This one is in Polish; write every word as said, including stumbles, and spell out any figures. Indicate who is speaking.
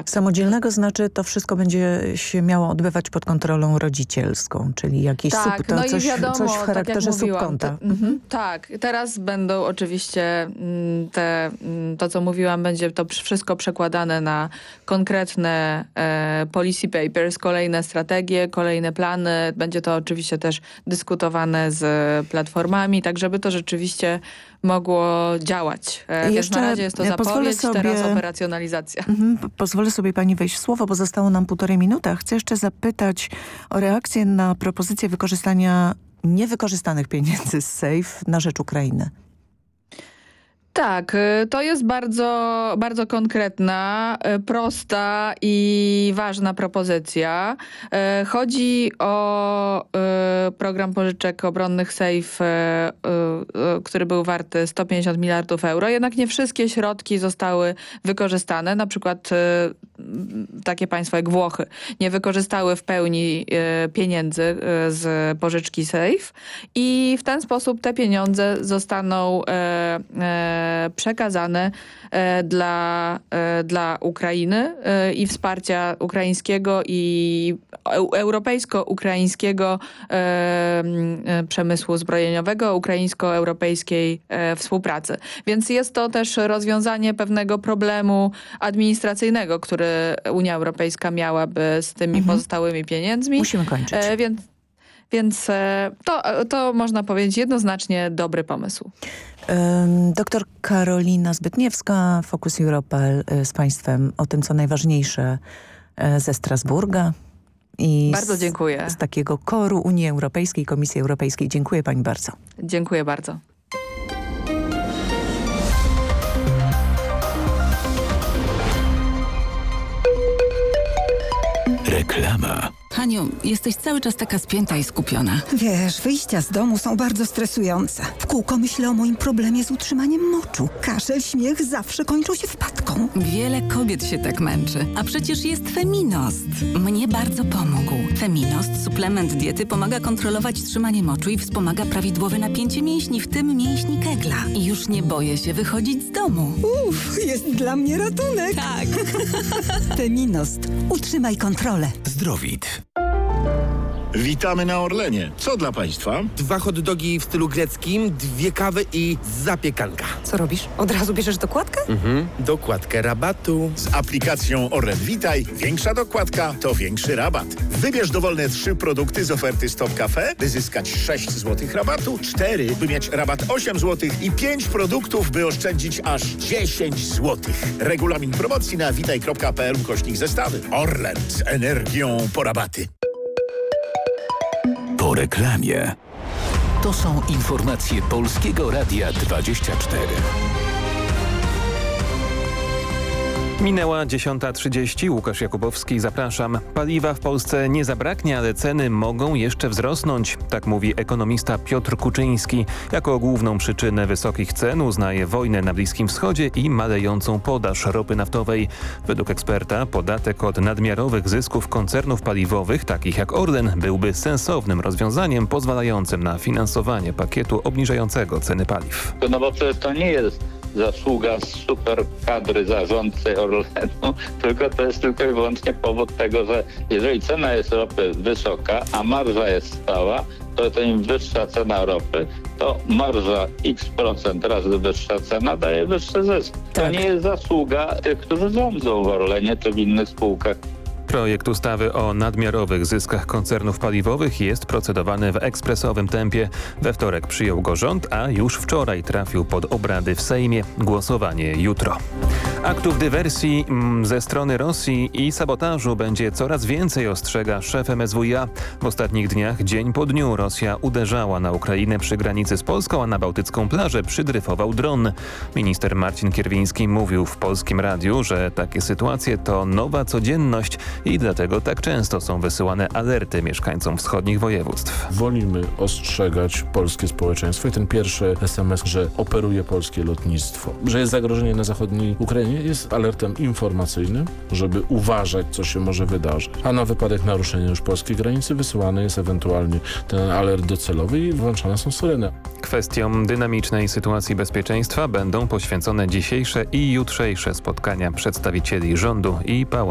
Speaker 1: Tak.
Speaker 2: Samodzielnego znaczy to wszystko będzie się miało odbywać pod kontrolą rodzicielską, czyli jakiś
Speaker 1: tak,
Speaker 2: sub, to
Speaker 1: no
Speaker 2: coś,
Speaker 1: i wiadomo,
Speaker 2: coś w charakterze
Speaker 1: tak jak mówiłam,
Speaker 2: subkonta.
Speaker 1: te, mhm. Tak, teraz będą oczywiście te, to, co mówiłam, będzie to wszystko przekładane na konkretne e, policy papers, kolejne strategie, kolejne plany. Będzie to oczywiście też dyskutowane z platformami, tak żeby to rzeczywiście mogło działać. E, więc na razie jest to zapowiedź,
Speaker 2: sobie,
Speaker 1: teraz operacjonalizacja.
Speaker 2: Mhm, pozwolę sobie pani wejść w słowo, bo zostało nam półtorej minuty. Chcę jeszcze zapytać o reakcję na propozycję wykorzystania niewykorzystanych pieniędzy z SAFE na rzecz Ukrainy.
Speaker 1: Tak, to jest bardzo, bardzo konkretna, prosta i ważna propozycja. Chodzi o program pożyczek obronnych SAFE, który był warty sto pięćdziesiąt miliardów euro. Jednak nie wszystkie środki zostały wykorzystane. Na przykład takie państwa jak Włochy nie wykorzystały w pełni pieniędzy z pożyczki SAFE i w ten sposób te pieniądze zostaną przekazane dla, dla Ukrainy i wsparcia ukraińskiego i europejsko-ukraińskiego przemysłu zbrojeniowego, ukraińsko-europejskiej współpracy. Więc jest to też rozwiązanie pewnego problemu administracyjnego, który Unia Europejska miałaby z tymi mhm. pozostałymi pieniędzmi.
Speaker 2: Musimy kończyć.
Speaker 1: Więc Więc to, to można powiedzieć jednoznacznie dobry pomysł.
Speaker 2: Doktor Karolina Zbytniewska, Focus Europa z Państwem o tym, co najważniejsze ze Strasburga. I
Speaker 1: bardzo dziękuję.
Speaker 2: Z, z takiego koru Unii Europejskiej, Komisji Europejskiej. Dziękuję pani bardzo.
Speaker 1: Dziękuję bardzo.
Speaker 3: Reklama.
Speaker 4: Haniu, jesteś cały czas taka spięta i skupiona.
Speaker 5: Wiesz, wyjścia z domu są bardzo stresujące. W kółko myślę o moim problemie z utrzymaniem moczu. Kaszel, śmiech zawsze kończą się wpadką.
Speaker 4: Wiele kobiet się tak męczy. A przecież jest Feminost. Mnie bardzo pomógł. Feminost, suplement diety, pomaga kontrolować trzymanie moczu i wspomaga prawidłowe napięcie mięśni, w tym mięśni kegla. I już nie boję się wychodzić z domu.
Speaker 5: Uff, jest dla mnie ratunek.
Speaker 4: Tak.
Speaker 5: Feminost. Utrzymaj kontrolę.
Speaker 3: Zdrowit.
Speaker 6: Witamy na Orlenie. Co dla Państwa?
Speaker 7: Dwa hot dogi w stylu greckim, dwie kawy i zapiekanka.
Speaker 8: Co robisz? Od razu bierzesz dokładkę?
Speaker 7: Mhm, dokładkę rabatu.
Speaker 6: Z aplikacją Orlen Witaj większa dokładka to większy rabat. Wybierz dowolne trzy produkty z oferty Stop Cafe, by zyskać sześć złotych rabatu, cztery, by mieć rabat osiem złotych i pięć produktów, by oszczędzić aż dziesięć złotych. Regulamin promocji na witaj kropka p l ukośnik zestawy. Orlen z energią po rabaty.
Speaker 3: Po reklamie. To są informacje Polskiego Radia dwadzieścia cztery.
Speaker 9: Minęła dziesiąta trzydzieści. Łukasz Jakubowski, zapraszam. Paliwa w Polsce nie zabraknie, ale ceny mogą jeszcze wzrosnąć. Tak mówi ekonomista Piotr Kuczyński. Jako główną przyczynę wysokich cen uznaje wojnę na Bliskim Wschodzie i malejącą podaż ropy naftowej. Według eksperta podatek od nadmiarowych zysków koncernów paliwowych, takich jak Orlen, byłby sensownym rozwiązaniem pozwalającym na finansowanie pakietu obniżającego ceny paliw.
Speaker 10: No bo przecież to nie jest zasługa super kadry zarządcy Orlenu, tylko to jest tylko i wyłącznie powód tego, że jeżeli cena jest ropy wysoka, a marża jest stała, to, to im wyższa cena ropy, to marża x procent razy wyższa cena daje wyższy zysk. To
Speaker 2: Tak.
Speaker 10: nie jest zasługa tych, którzy rządzą w Orlenie czy w innych spółkach.
Speaker 9: Projekt ustawy o nadmiarowych zyskach koncernów paliwowych jest procedowany w ekspresowym tempie. We wtorek przyjął go rząd, a już wczoraj trafił pod obrady w Sejmie. Głosowanie jutro. Aktów dywersji mm, ze strony Rosji i sabotażu będzie coraz więcej, ostrzega szef M S W iA. W ostatnich dniach, dzień po dniu, Rosja uderzała na Ukrainę przy granicy z Polską, a na bałtycką plażę przydryfował dron. Minister Marcin Kierwiński mówił w Polskim Radiu, że takie sytuacje to nowa codzienność i dlatego tak często są wysyłane alerty mieszkańcom wschodnich województw.
Speaker 11: Wolimy ostrzegać polskie społeczeństwo i ten pierwszy es em es, że operuje polskie lotnictwo, że jest zagrożenie na zachodniej Ukrainie, jest alertem informacyjnym, żeby uważać, co się może wydarzyć. A na wypadek naruszenia już polskiej granicy wysyłany jest ewentualnie ten alert docelowy i włączane są syreny.
Speaker 9: Kwestiom dynamicznej sytuacji bezpieczeństwa będą poświęcone dzisiejsze i jutrzejsze spotkania przedstawicieli rządu i pałacu.